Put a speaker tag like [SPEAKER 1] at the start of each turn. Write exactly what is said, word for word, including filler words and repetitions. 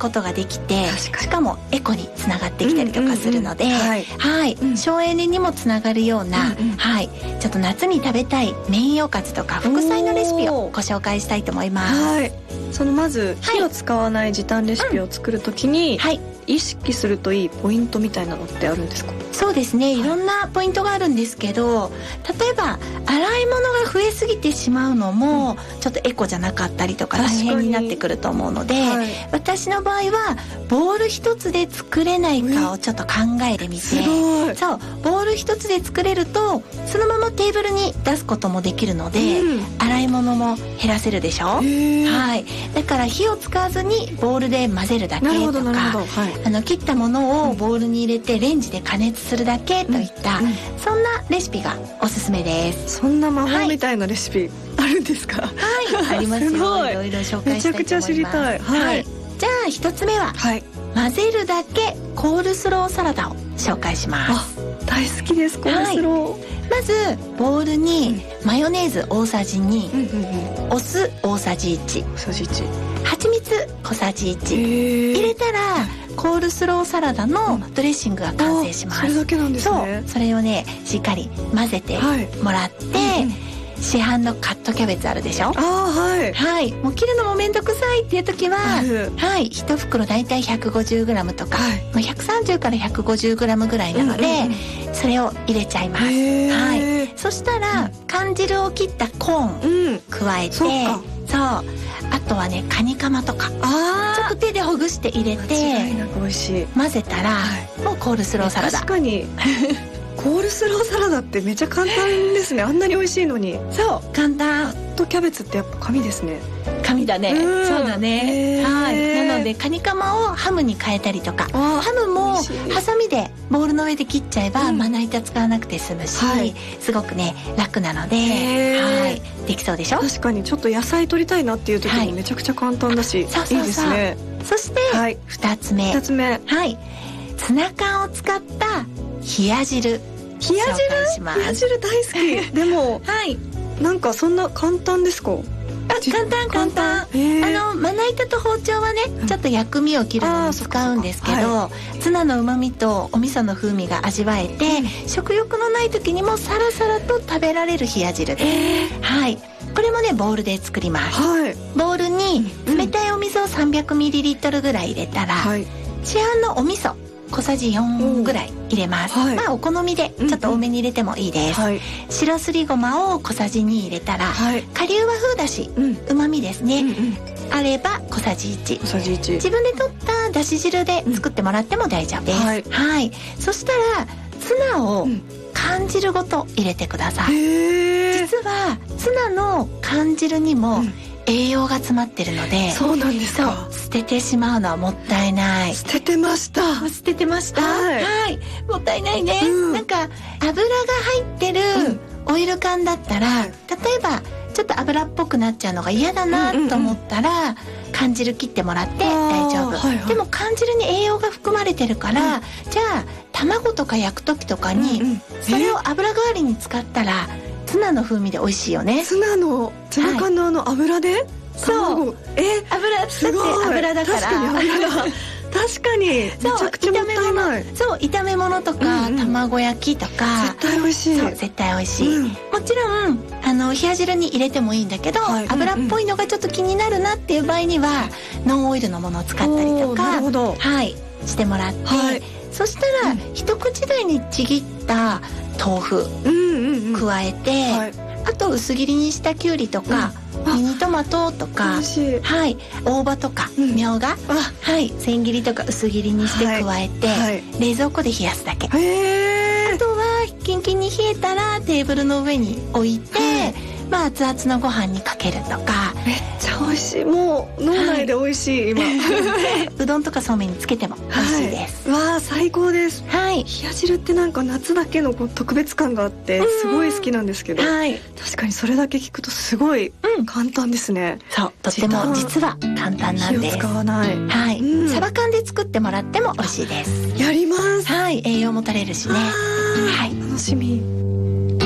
[SPEAKER 1] ことができて、しかもエコにつながってきたりとかするので、うんうんうん、はい、はい、うん、省エネにもつながるような、うんうん、はい、ちょっと夏に食べたいメインおかずとか副菜のレシピをご紹介したいと思います。
[SPEAKER 2] はい、そのまず火を使わない時短レシピを作るときに、うん、はい、意識するといいポイントみたいなのってあるんですか？
[SPEAKER 1] そうですね、いろんなポイントがあるんですけど、例えば洗い物が増えすぎてしまうのも、うん、ちょっとエコじゃなかったりとか大変になってくると思うので、はい、私の場合はボウル一つで作れないかをちょっと考えてみて、そう、ボウル一つで作れるとそのままテーブルに出すこともできるので、うん、洗い物も減らせるでしょ。はい、だから火を使わずにボウルで混ぜるだけとか、はい、あの切ったものをボウルに入れてレンジで加熱するだけといった、うんうん、そんなレシピがおすすめです。
[SPEAKER 2] そんな魔法みたいなレシピ、はい、あるんですか？
[SPEAKER 1] はい、ありますよ。すごい、いろいろ紹介したいと思います。めちゃくちゃ知りたい。はい、はい、じゃあ一つ目は、はい、混ぜるだけコールスローサラダを紹介します。
[SPEAKER 2] あ、大好きです、コールスロー。はい、まず
[SPEAKER 1] ボウルにマヨネーズ大さじに、うんうんうん、お酢大さじいち、
[SPEAKER 2] 大さじいち、
[SPEAKER 1] 蜂蜜小さじいち入れたら、コールスローサラダのドレッシングが完成します。
[SPEAKER 2] それだけなんですね。
[SPEAKER 1] そう、それをねしっかり混ぜてもらって、はい、うん、市販のカットキャベツあるでしょ。
[SPEAKER 2] あ、はい、
[SPEAKER 1] はい、もう切るのもめんどくさいっていう時は、はい、いち袋だいたい ひゃくごじゅうグラム とか、はい、まあ、ひゃくさんじゅうからひゃくごじゅうグラム ぐらいなので、うんうんうん、それを入れちゃいます。はい、そしたら、うん、缶汁を切ったコーン加えて、うん、そうか、そう、あとはねカニカマとか、あ、ちょっと手でほぐして入れて、
[SPEAKER 2] 間違いなく美味しい、
[SPEAKER 1] 混ぜたら、はい、もうコールスローサラダ。
[SPEAKER 2] 確かにコールスローサラダってめっちゃ簡単ですね。あんなに美味しいのに。
[SPEAKER 1] そう、簡単。
[SPEAKER 2] カットキャベツってやっぱ神ですね。
[SPEAKER 1] 神だね、うん、そうだね。はい、なのでカニカマをハムに変えたりとか、ハムもハサミでボウルの上で切っちゃえば、うん、まな板使わなくて済むし、はい、すごくね楽なので、はい、できそうでしょ。
[SPEAKER 2] 確かにちょっと野菜取りたいなっていう時もめちゃくちゃ簡単だし、はい、そうそうそう、いいですね。
[SPEAKER 1] そして、はい、ふたつめ
[SPEAKER 2] ふたつめ、
[SPEAKER 1] はい、ツナ缶を使った冷や汁。
[SPEAKER 2] 冷や汁、冷や汁大好き。でも、はい、なんかそんな簡単ですか？
[SPEAKER 1] あ、簡単簡単。あのまな板と包丁はね、ちょっと薬味を切るのに使うんですけど、はい、ツナの旨味とお味噌の風味が味わえて、うん、食欲のない時にもさらさらと食べられる冷や汁です。はい、これもねボウルで作ります。はい、ボウルに冷たいお水を さんびゃくミリリットル ぐらい入れたら、はい、市販のお味噌小さじよんぐらい入れます。はい、まあお好みでちょっと多めに入れてもいいです。うんうん、はい、白すりごまを小さじに入れたら、はい、顆粒和風だし、うま、ん、みですね、うんうん、あれば小さじいち、小さじいち、自分で取っただし汁で作ってもらっても大丈夫です。うん、はい、はい、そしたらツナを缶汁ごと入れてください。へー、実はツナの缶汁にも、うん、栄養が詰まってるので。そうなんですか。捨ててしまうのはもったいない。
[SPEAKER 2] 捨ててました。
[SPEAKER 1] 捨ててました。はい、はい、もったいないね。うん、なんか油が入ってるオイル缶だったら、うん、例えばちょっと油っぽくなっちゃうのが嫌だなと思ったら、うんうんうん、缶汁切ってもらって大丈夫。はいはい、でも缶汁に栄養が含まれてるから、うん、じゃあ卵とか焼く時とかに、うんうん、それを油代わりに使ったらツナの風味で美味しいよね。
[SPEAKER 2] ツナのツナ缶のあの油で、はい、
[SPEAKER 1] そう、え、油、すごい油だから、確かに油だ
[SPEAKER 2] 確かにめちゃくちゃもったいない。
[SPEAKER 1] そう、炒め物とか、うんうん、卵焼きとか
[SPEAKER 2] 絶対美味しい。
[SPEAKER 1] そう、絶対美味しい、うん、もちろんあの冷や汁に入れてもいいんだけど、はい、油っぽいのがちょっと気になるなっていう場合には、うん、ノンオイルのものを使ったりとか、なるほど、はい、してもらって、はい、そしたら、うん、一口大にちぎった豆腐加えて、うんうんうん、はい、あと薄切りにしたきゅうりとか、うん、ミニトマトとか、はい、大葉とか、うん、みょうが、はい、千切りとか薄切りにして加えて、はいはい、冷蔵庫で冷やすだけ。へー。あとはキンキンに冷えたらテーブルの上に置いて、はい、まあ熱々のご飯にかけるとか。
[SPEAKER 2] めっちゃ美味しい。もう脳内で美味しい、はい、
[SPEAKER 1] 今うどんとかそうめんにつけても美味しいです。
[SPEAKER 2] はい、わあ最高です。
[SPEAKER 1] はい、
[SPEAKER 2] 冷や汁ってなんか夏だけのこう特別感があってすごい好きなんですけど、はい、確かにそれだけ聞くとすごい簡単ですね。
[SPEAKER 1] うん、そう、とっても実は簡単なんです。
[SPEAKER 2] 火を使わない。
[SPEAKER 1] はい、うん、サバ缶で作ってもらっても美味しいです。
[SPEAKER 2] やります。
[SPEAKER 1] はい、栄養も取れるしね。
[SPEAKER 2] はい、楽しみ。